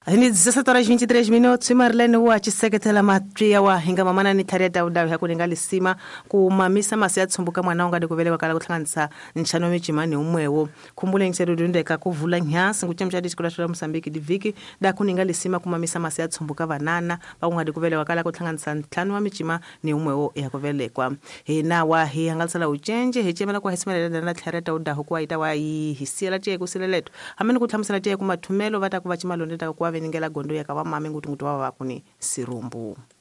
Ni 16:23 minutos Marlene wa chiseketela matria wa hinga mamana ni taria Dauda ya kuningali sima kumamisa masi yatsumbuka mwana ngadi kuvele wakala kuthlanganisa nchano michimani umwewo kumbule ngiserudunde ka kuvula nhyasi nguchemchadi sikula shula Msambiki diviki da kuningali sima kumamisa masi yatsumbuka vanana ngadi kuvele wakala kuthlanganisa ntlano wa michima ni umwewo ya kuvele kwa na wa hi hangalsala uchenje hechemela kwa hisimela na taria Dauda hukuwa itawa hisiela tie kusileleto ameni kuthamsela tie kumathumelo vata kuva chimalondeta kwa veningela gondo ya kawa mame ngutu wa wakuni sirumbu.